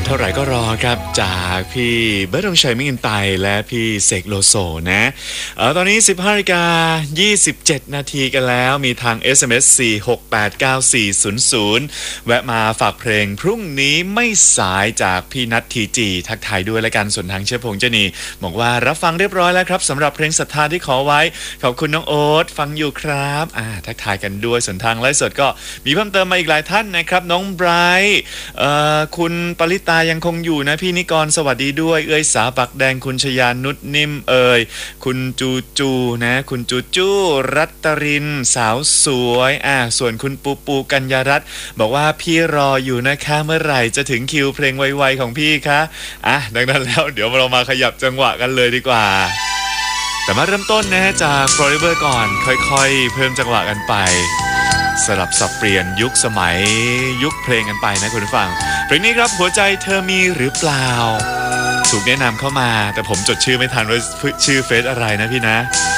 เท่าไหร่ก็รอครับจากพี่เบิร์ดธงชัยมิ่งอินไตและพี่เสกโลโซนะตอนนี้ 15:27 นาทีกันแล้วมีทาง SMS 4689400แวะมาฝากเพลงพรุ่งนี้ไม่สายจากพี่นัททีจีทักทายด้วยและกันส่วนทางเชื้อพงษ์เจนีบอกว่ารับฟังเรียบร้อยแล้วครับสำหรับเพลงศรัทธาที่ขอไว้ขอบคุณน้องโอ๊ตฟังอยู่ครับทักทายกันด้วยส่วนทางไลฟ์สดก็มีเพิ่มเติมมาอีกหลายท่านนะครับน้องไบรท์คุณปริตายังคงอยู่นะพี่นิกรสวัสดีด้วยเอ้ยสาปักแดงคุณชยานุชนิ่มคุณจูจูนะคุณจูจูรัตรินสาวสวยส่วนคุณปูปูกัญญารัตน์บอกว่าพี่รออยู่นะคะเมื่อไหร่จะถึงคิวเพลงไวๆของพี่คะดังนั้นแล้วเดี๋ยวเรามาขยับจังหวะกันเลยดีกว่าแต่มาเริ่มต้นนะฮะจาก Forever ก่อนค่อยๆเพิ่มจังหวะกันไปสลับสับเปลี่ยนยุคสมัยยุคเพลงกันไปนะคุณผู้ฟังเพลงนี้ครับหัวใจเธอมีหรือเปล่าถูกแนะนำเข้ามาแต่ผมจดชื่อไม่ทันว่าชื่อเฟซอะไรนะพี่นะ